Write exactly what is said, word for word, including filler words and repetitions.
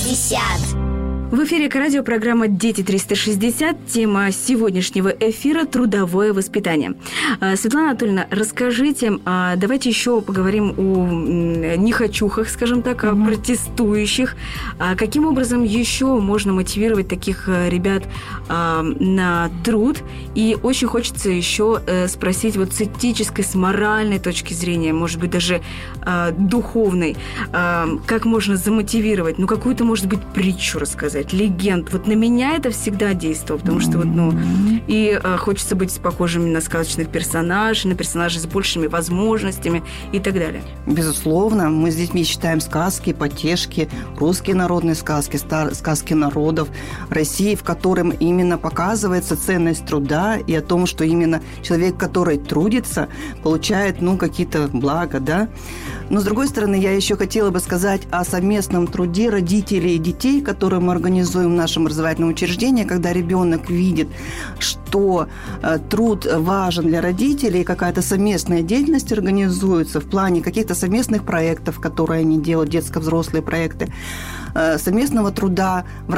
шестьдесят. В эфире радиопрограмма «Дети триста шестьдесят». Тема сегодняшнего эфира – трудовое воспитание. Светлана Анатольевна, расскажите, давайте еще поговорим о нехочухах, скажем так, о mm-hmm. протестующих. Каким образом еще можно мотивировать таких ребят на труд? И очень хочется еще спросить вот с этической, с моральной точки зрения, может быть, даже духовной, как можно замотивировать? Ну, какую-то, может быть, притчу рассказать, легенд. Вот на меня это всегда действовало, потому что вот, ну, и э, хочется быть похожими на сказочных персонажей, на персонажей с большими возможностями и так далее. Безусловно, мы с детьми читаем сказки, потешки, русские народные сказки, стар, сказки народов России, в котором именно показывается ценность труда и о том, что именно человек, который трудится, получает, ну, какие-то блага, да. Но, с другой стороны, я еще хотела бы сказать о совместном труде родителей и детей, которые мы организуем в нашем образовательном учреждении, когда ребенок видит, что э, труд важен для родителей, какая-то совместная деятельность организуется в плане каких-то совместных проектов, которые они делают, детско-взрослые проекты, э, совместного труда в